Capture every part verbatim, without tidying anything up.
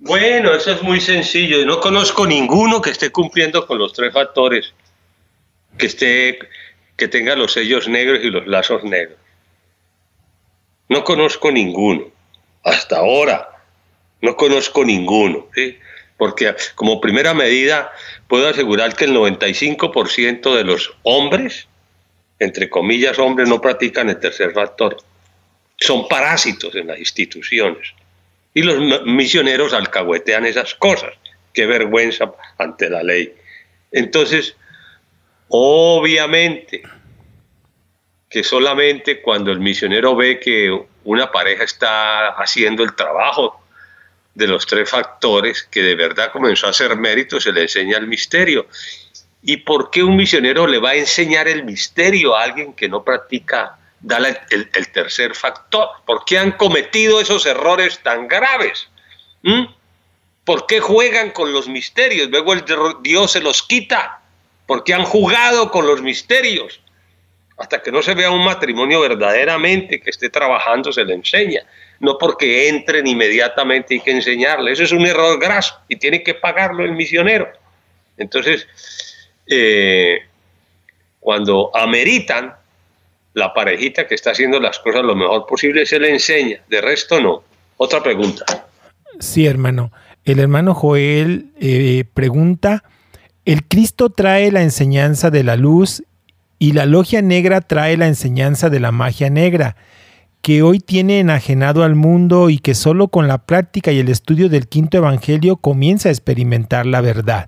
Bueno, eso es muy sencillo. No conozco ninguno que esté cumpliendo con los tres factores, que esté, que tenga los sellos negros y los lazos negros. No conozco ninguno. Hasta ahora no conozco ninguno, ¿sí? Porque como primera medida puedo asegurar que el noventa y cinco por ciento de los hombres, entre comillas hombres, no practican el tercer factor. Son parásitos en las instituciones. Y los misioneros alcahuetean esas cosas. Qué vergüenza ante la ley. Entonces, obviamente que solamente cuando el misionero ve que una pareja está haciendo el trabajo de los tres factores, que de verdad comenzó a hacer mérito, se le enseña el misterio. ¿Y por qué un misionero le va a enseñar el misterio a alguien que no practica Dale el, el tercer factor? ¿Por qué han cometido esos errores tan graves? ¿Mm? ¿Por qué juegan con los misterios? Luego el Dios se los quita. ¿Por qué han jugado con los misterios? Hasta que no se vea un matrimonio verdaderamente que esté trabajando, se le enseña. No porque entren inmediatamente hay que enseñarle. Eso es un error graso y tiene que pagarlo el misionero. Entonces, eh, cuando ameritan, la parejita que está haciendo las cosas lo mejor posible se le enseña, de resto no. Otra pregunta. Sí, hermano. El hermano Joel eh, pregunta, ¿el Cristo trae la enseñanza de la luz y la logia negra trae la enseñanza de la magia negra, que hoy tiene enajenado al mundo y que solo con la práctica y el estudio del quinto evangelio comienza a experimentar la verdad?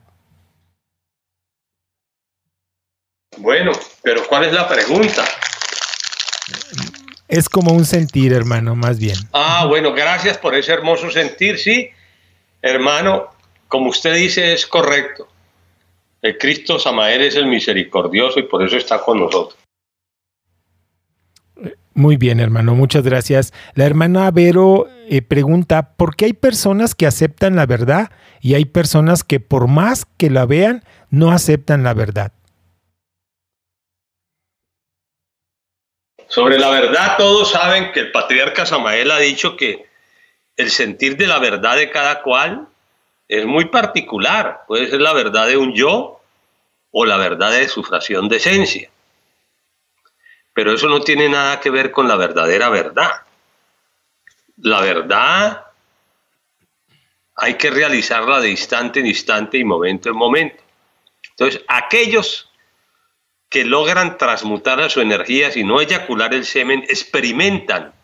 Bueno, pero ¿cuál es la pregunta? Es como un sentir, hermano, más bien. Ah, bueno, gracias por ese hermoso sentir, sí. Hermano, como usted dice, es correcto. El Cristo Samael es el misericordioso y por eso está con nosotros. Muy bien, hermano, muchas gracias. La hermana Vero eh, pregunta, ¿por qué hay personas que aceptan la verdad y hay personas que por más que la vean, no aceptan la verdad? Sobre la verdad, todos saben que el patriarca Samael ha dicho que el sentir de la verdad de cada cual es muy particular. Puede ser la verdad de un yo o la verdad de su fracción de esencia. Pero eso no tiene nada que ver con la verdadera verdad. La verdad hay que realizarla de instante en instante y momento en momento. Entonces, aquellos que logran transmutar a su energía sin no eyacular el semen, experimentan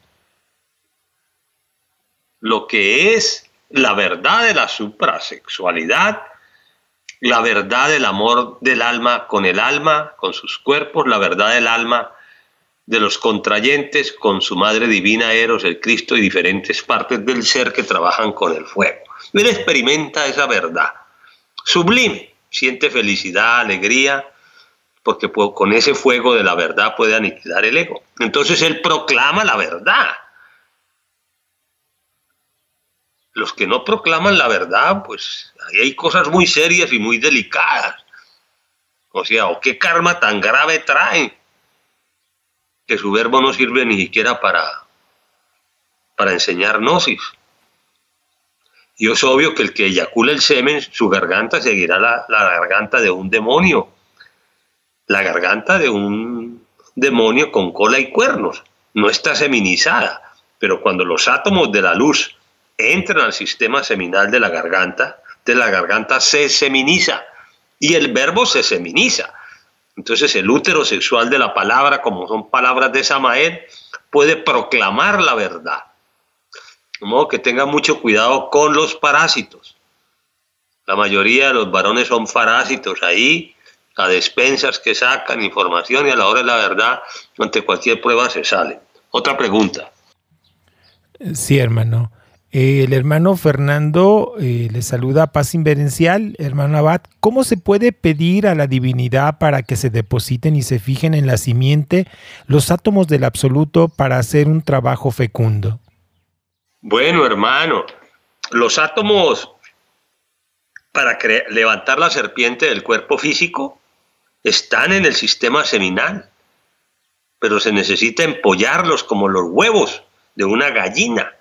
lo que es la verdad de la suprasexualidad, la verdad del amor del alma con el alma, con sus cuerpos, la verdad del alma de los contrayentes con su madre divina Eros, el Cristo y diferentes partes del ser que trabajan con el fuego. Él experimenta esa verdad sublime, siente felicidad, alegría, porque con ese fuego de la verdad puede aniquilar el ego. Entonces él proclama la verdad. Los que no proclaman la verdad, pues ahí hay cosas muy serias y muy delicadas. O sea, ¿o qué karma tan grave traen? Que su verbo no sirve ni siquiera para, para enseñar gnosis. Y es obvio que el que eyacula el semen, su garganta seguirá la, la garganta de un demonio. La garganta de un demonio con cola y cuernos. No está seminizada, pero cuando los átomos de la luz entran al sistema seminal de la garganta, de la garganta se seminiza y el verbo se seminiza. Entonces el útero sexual de la palabra, como son palabras de Samael, puede proclamar la verdad. De modo que tenga mucho cuidado con los parásitos. La mayoría de los varones son parásitos ahí, a despensas que sacan información y a la hora de la verdad, ante cualquier prueba se sale. Otra pregunta. Sí, hermano. Eh, el hermano Fernando eh, le saluda Paz Inverencial. Hermano Abad, ¿cómo se puede pedir a la divinidad para que se depositen y se fijen en la simiente los átomos del absoluto para hacer un trabajo fecundo? Bueno, hermano, los átomos para levantar la serpiente del cuerpo físico están en el sistema seminal, pero se necesita empollarlos como los huevos de una gallina.